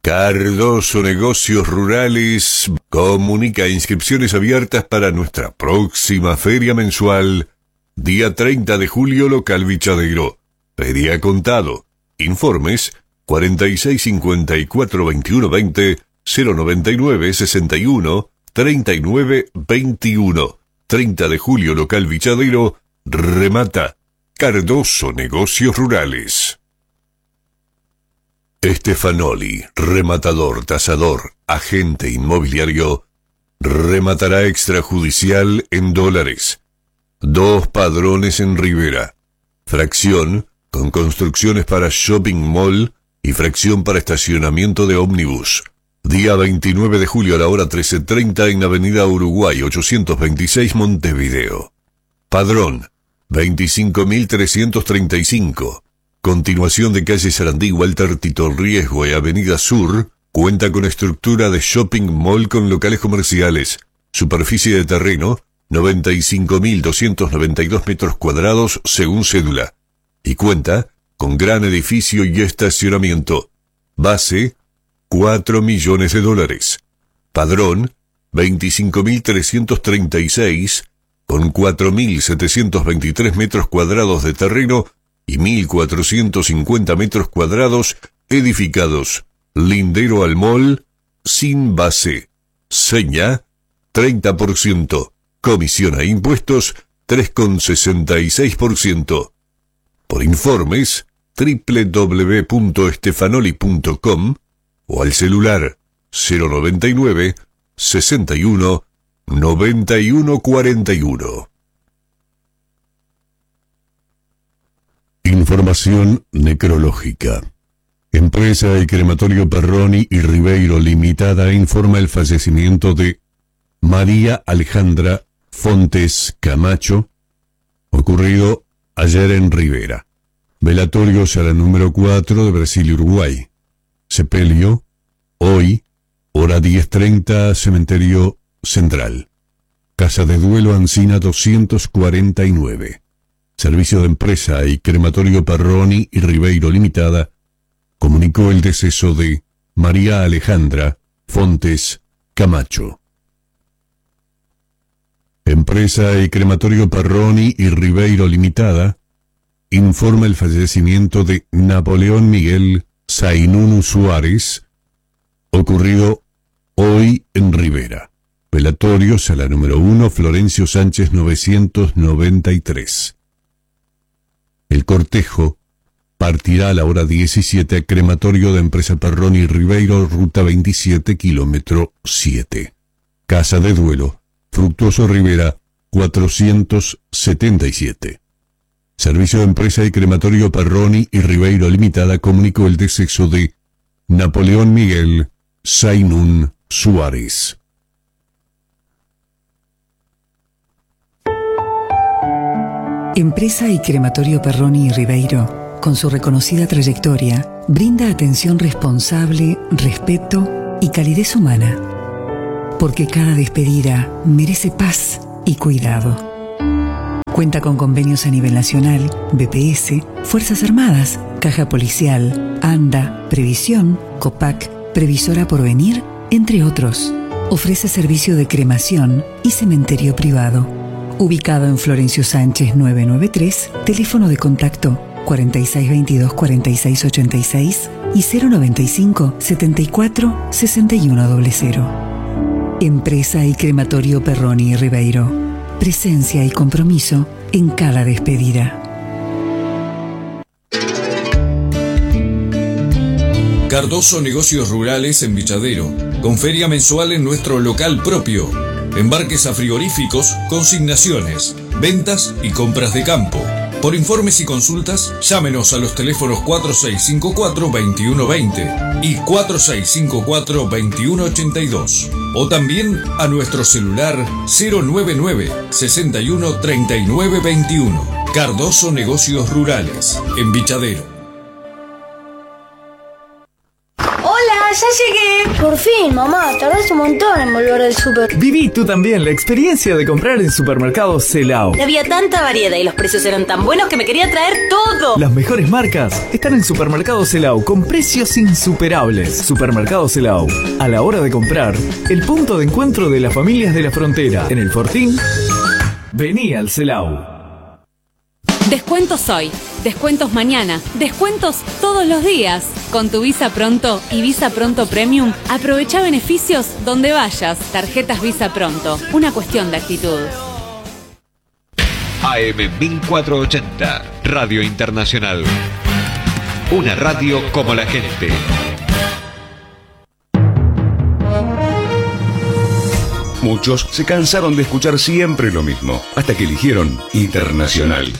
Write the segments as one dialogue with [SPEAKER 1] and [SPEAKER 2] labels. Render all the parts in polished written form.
[SPEAKER 1] Cardoso Negocios Rurales comunica inscripciones abiertas para nuestra próxima feria mensual, día 30 de julio, local Vichadero. Feria contado. Informes 46542120 099 61 39 21. 30 de julio, local Vichadero. Remata Cardoso Negocios Rurales. Stefanoli, rematador, tasador, agente inmobiliario, rematará extrajudicial en dólares. 2 padrones en Rivera. Fracción con construcciones para shopping mall y fracción para estacionamiento de ómnibus. Día 29 de julio a la hora 13:30 en Avenida Uruguay 826 Montevideo. Padrón 25.335. Continuación de calle Sarandí, Walter Tito Riesgo y Avenida Sur, cuenta con estructura de shopping mall con locales comerciales. Superficie de terreno 95.292 metros cuadrados según cédula. Y cuenta con gran edificio y estacionamiento. Base $4 millones. Padrón 25.336 con 4.723 metros cuadrados de terreno y 1.450 metros cuadrados edificados. Lindero al mall, sin base. Seña 30%. Comisión a impuestos 3,66%. Por informes www.stefanoli.com o al celular 099 61 91 41. Información necrológica. Empresa y Crematorio Perroni y Ribeiro Limitada informa el fallecimiento de María Alejandra Fontes Camacho, ocurrido ayer en Rivera. Velatorio sala número 4 de Brasil, Uruguay. Sepelio, hoy, hora 10:30, Cementerio Central. Casa de Duelo Ancina 249. Servicio de Empresa y Crematorio Perroni y Ribeiro Limitada comunicó el deceso de María Alejandra Fontes Camacho. Empresa y Crematorio Perroni y Ribeiro Limitada informa el fallecimiento de Napoleón Miguel Zainunu Suárez, ocurrido hoy en Rivera. Velatorio, sala número 1, Florencio Sánchez 993. El cortejo partirá a la hora 17 a Crematorio de Empresa Perroni y Ribeiro, ruta 27, kilómetro 7. Casa de Duelo, Fructuoso Rivera, 477. Servicio de Empresa y Crematorio Perroni y Ribeiro Limitada comunicó el deceso de Napoleón Miguel Zainun Suárez.
[SPEAKER 2] Empresa y Crematorio Perroni y Ribeiro, con su reconocida trayectoria, brinda atención responsable, respeto y calidez humana. Porque cada despedida merece paz y cuidado. Cuenta con convenios a nivel nacional, BPS, Fuerzas Armadas, Caja Policial, ANDA, Previsión, COPAC, Previsora Porvenir, entre otros. Ofrece servicio de cremación y cementerio privado. Ubicado en Florencio Sánchez 993, teléfono de contacto 4622-4686 y 095-74-6100. Empresa y Crematorio Perroni y Ribeiro. Presencia y compromiso en cada despedida.
[SPEAKER 3] Cardoso Negocios Rurales en Vichadero, con feria mensual en nuestro local propio. Embarques a frigoríficos, consignaciones, ventas y compras de campo. Por informes y consultas, llámenos a los teléfonos 4654-2120 y 4654-2182. O también a nuestro celular 099 61 39 21. Cardoso Negocios Rurales, en Vichadero.
[SPEAKER 4] Hola, ya llegué. Por fin, mamá, tardás un montón en volver del súper.
[SPEAKER 5] Viví tú también la experiencia de comprar en Supermercados Celao.
[SPEAKER 6] Había tanta variedad y los precios eran tan buenos que me quería traer todo.
[SPEAKER 5] Las mejores marcas están en Supermercados Celao con precios insuperables. Supermercados Celao, a la hora de comprar, el punto de encuentro de las familias de la frontera. En el Fortín, vení al Celao.
[SPEAKER 7] Descuentos hoy, descuentos mañana, descuentos todos los días. Con tu Visa Pronto y Visa Pronto Premium, aprovecha beneficios donde vayas. Tarjetas Visa Pronto, una cuestión de actitud.
[SPEAKER 8] AM 1480, Radio Internacional. Una radio como la gente.
[SPEAKER 9] Muchos se cansaron de escuchar siempre lo mismo, hasta que eligieron Internacional.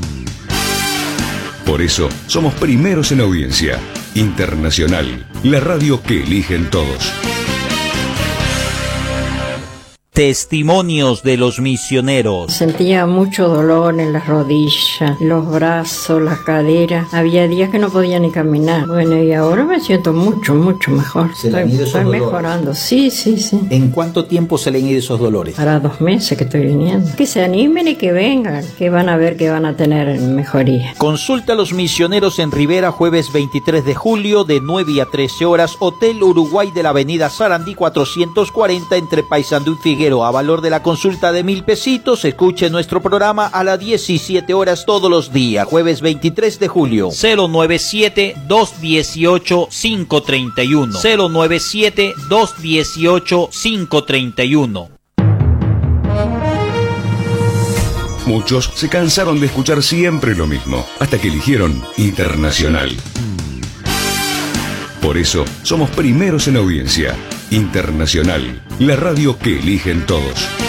[SPEAKER 9] Por eso, somos primeros en audiencia. Internacional, la radio que eligen todos.
[SPEAKER 10] Testimonios de los misioneros.
[SPEAKER 11] Sentía mucho dolor en las rodillas, los brazos, las caderas. Había días que no podía ni caminar. Bueno, y ahora me siento mucho mejor. Estoy mejorando. Sí.
[SPEAKER 10] ¿En cuánto tiempo se le han ido esos dolores?
[SPEAKER 11] Para 2 meses que estoy viniendo. Que se animen y que vengan, que van a ver que van a tener mejoría.
[SPEAKER 10] Consulta a los misioneros en Rivera, jueves 23 de julio, de 9 a 13 horas. Hotel Uruguay de la avenida Sarandí 440, entre Paysandú y Figueroa. A valor de la consulta de 1.000 pesitos. Escuche nuestro programa a las 17 horas todos los días. Jueves 23 de julio. 097-218-531. 097-218-531.
[SPEAKER 9] Muchos se cansaron de escuchar siempre lo mismo, hasta que eligieron Internacional. Por eso, somos primeros en audiencia. Internacional, la radio que eligen todos.